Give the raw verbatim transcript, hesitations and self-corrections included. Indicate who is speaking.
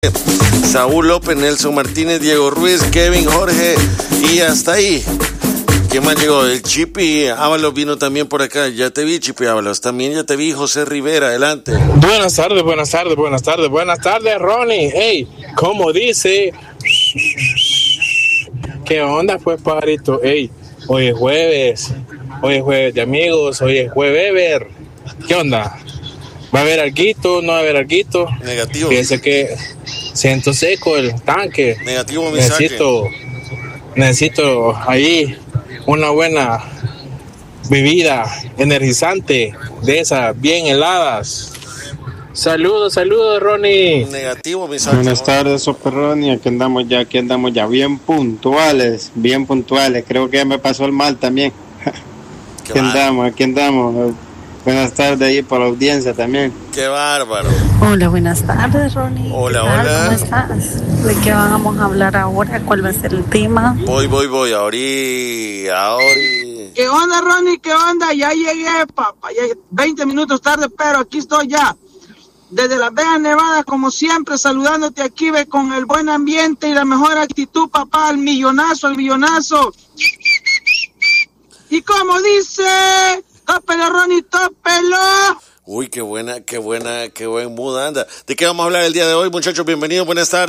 Speaker 1: Saúl López, Nelson Martínez, Diego Ruiz, Kevin, Jorge y hasta ahí. ¿Quién más llegó? El Chipi Ábalos vino también por acá. Ya te vi, Chipi Ábalos. También ya te vi, José Rivera. Adelante.
Speaker 2: Buenas tardes, buenas tardes, buenas tardes, buenas tardes, Ronnie. Hey, ¿cómo dice? ¿Qué onda, pues, pajarito? Hey, hoy es jueves. Hoy es jueves de amigos. Hoy es jueves. ¿Qué onda? ¿Va a haber alguito? ¿No va a haber alguito?
Speaker 1: Negativo.
Speaker 2: Fíjese que siento seco el tanque.
Speaker 1: Negativo, mi
Speaker 2: Necesito,
Speaker 1: saque.
Speaker 2: necesito ahí una buena bebida energizante de esas bien heladas. Saludos, saludos, Ronnie.
Speaker 1: Negativo, mi saque.
Speaker 3: Buenas tardes, Super Ronnie. Aquí andamos ya, aquí andamos ya bien puntuales, bien puntuales. Creo que ya me pasó el mal también. Aquí andamos, aquí andamos. Buenas tardes ahí para la audiencia también.
Speaker 1: Qué bárbaro.
Speaker 4: Hola, buenas tardes, Ronnie.
Speaker 1: Hola,
Speaker 4: ¿Qué tal?
Speaker 1: hola.
Speaker 4: ¿Cómo estás? ¿De qué vamos a hablar ahora? ¿Cuál va a ser el tema?
Speaker 1: Voy, voy, voy. Ahorita, ahorita.
Speaker 5: ¿Qué onda, Ronnie? ¿Qué onda? Ya llegué, papá. Ya veinte minutos tarde, pero aquí estoy ya. Desde Las Vegas, Nevada, como siempre, saludándote aquí, ve, con el buen ambiente y la mejor actitud, papá. El millonazo, el millonazo. Y como dice... tópelo, Ronnie, tópelo.
Speaker 1: Uy, qué buena, qué buena, qué buen mood anda. ¿De qué vamos a hablar el día de hoy, muchachos? Bienvenidos, buenas tardes.